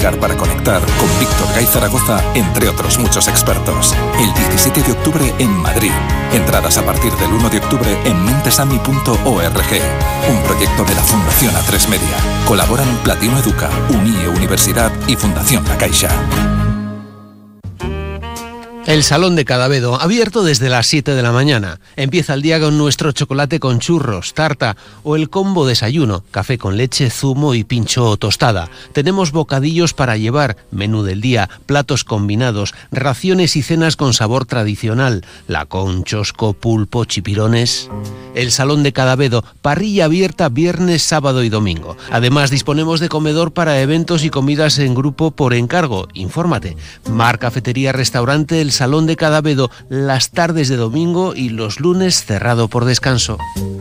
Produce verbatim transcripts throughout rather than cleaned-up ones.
comunicar para conectar con Víctor Gay Zaragoza, entre otros muchos expertos. El diecisiete de octubre en Madrid. Entradas a partir del uno de octubre en mentesami punto org. Un proyecto de la Fundación A tres Media. Colaboran Platino Educa, Unie Universidad y Fundación La Caixa. El Salón de Cadavedo, abierto desde las siete de la mañana. Empieza el día con nuestro chocolate con churros, tarta o el combo desayuno, café con leche, zumo y pincho o tostada. Tenemos bocadillos para llevar, menú del día, platos combinados, raciones y cenas con sabor tradicional, lacón, chosco, pulpo, chipirones. El Salón de Cadavedo, parrilla abierta viernes, sábado y domingo. Además, disponemos de comedor para eventos y comidas en grupo por encargo. Infórmate. Mar Cafetería Restaurante El Salón de Cadavedo, las tardes de domingo y los lunes cerrado por descanso.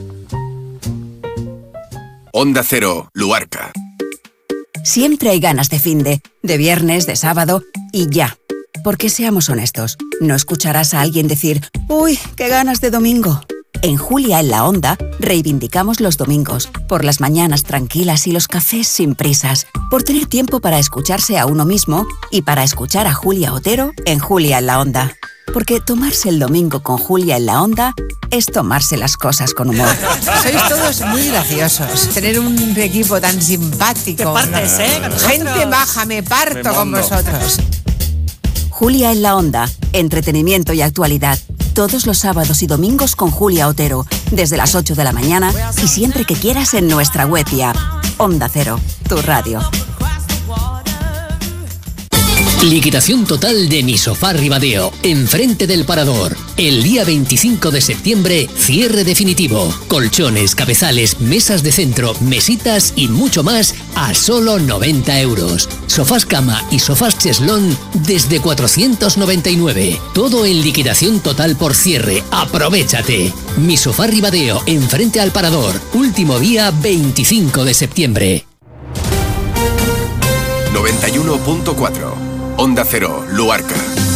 Onda Cero, Luarca. Siempre hay ganas de finde, de viernes, de sábado y ya. Porque seamos honestos, no escucharás a alguien decir «Uy, qué ganas de domingo». En Julia en la Onda reivindicamos los domingos, por las mañanas tranquilas y los cafés sin prisas, por tener tiempo para escucharse a uno mismo y para escuchar a Julia Otero en Julia en la Onda. Porque tomarse el domingo con Julia en la Onda es tomarse las cosas con humor. Sois todos muy graciosos. Tener un equipo tan simpático. Te partes, ¿eh? Gente baja, me parto me con vosotros. Julia en la Onda, entretenimiento y actualidad. Todos los sábados y domingos con Julia Otero, desde las ocho de la mañana y siempre que quieras en nuestra web y app. Onda Cero, tu radio. Liquidación total de Mi Sofá Ribadeo, enfrente del Parador. El día veinticinco de septiembre, cierre definitivo. Colchones, cabezales, mesas de centro, mesitas y mucho más a solo noventa euros. Sofás cama y sofás cheslón desde cuatrocientos noventa y nueve. Todo en liquidación total por cierre. ¡Aprovéchate! Mi Sofá Ribadeo, enfrente al Parador. Último día veinticinco de septiembre. noventa y uno punto cuatro. Onda Cero, Luarca.